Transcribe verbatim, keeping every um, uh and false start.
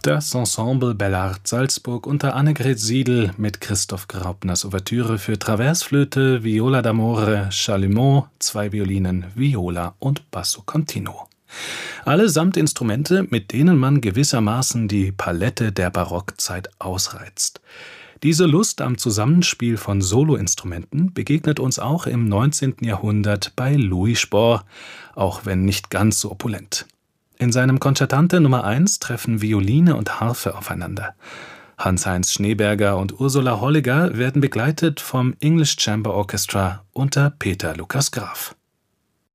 Das Ensemble Bellart Salzburg unter Annegret Siedel mit Christoph Graupners Ouvertüre für Traversflöte, Viola d'amore, Chalumeau, zwei Violinen, Viola und Basso continuo. Allesamt Instrumente, mit denen man gewissermaßen die Palette der Barockzeit ausreizt. Diese Lust am Zusammenspiel von Soloinstrumenten begegnet uns auch im neunzehnten Jahrhundert bei Louis Spohr, auch wenn nicht ganz so opulent. In seinem Concertante Nummer eins treffen Violine und Harfe aufeinander. Hans-Heinz Schneeberger und Ursula Holliger werden begleitet vom English Chamber Orchestra unter Peter Lukas Graf.